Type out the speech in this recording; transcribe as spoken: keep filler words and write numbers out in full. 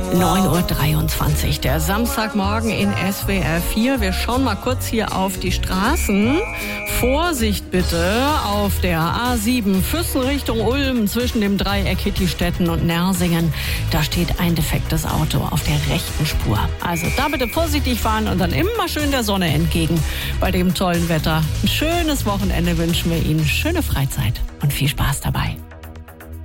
neun Uhr dreiundzwanzig, der Samstagmorgen in S W R vier. Wir schauen mal kurz hier auf die Straßen. Vorsicht bitte auf der A sieben, Füssen Richtung Ulm, zwischen dem Dreieck Hittistetten und Nersingen. Da steht ein defektes Auto auf der rechten Spur. Also da bitte vorsichtig fahren und dann immer schön der Sonne entgegen bei dem tollen Wetter. Ein schönes Wochenende wünschen wir Ihnen, schöne Freizeit und viel Spaß dabei.